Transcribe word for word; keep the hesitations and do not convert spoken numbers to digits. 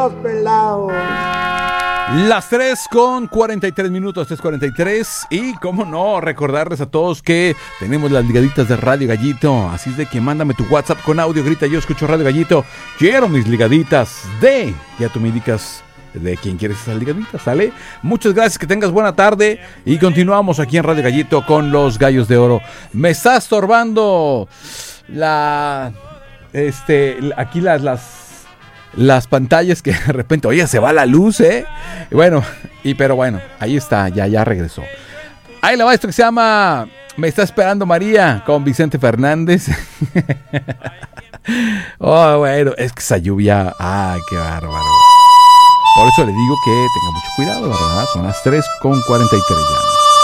los pelados. Las tres con cuarenta y tres minutos, tres cuarenta y tres. Y cómo no, recordarles a todos que tenemos las ligaditas de Radio Gallito. Así es de que mándame tu WhatsApp con audio, grita yo escucho Radio Gallito. Quiero mis ligaditas de... Ya tú me indicas de quién quieres esas ligaditas, ¿sale? Muchas gracias, que tengas buena tarde. Y continuamos aquí en Radio Gallito con los Gallos de Oro. Me está estorbando la... Este... Aquí las... las Las pantallas que de repente, oye, se va la luz, ¿eh? Y bueno, y pero bueno, ahí está, ya, ya regresó. Ahí la va esto que se llama Me está esperando María, con Vicente Fernández. Oh, bueno, es que esa lluvia, ay, qué bárbaro. Por eso le digo que tenga mucho cuidado, ¿verdad? Son las tres con cuarenta y tres ya.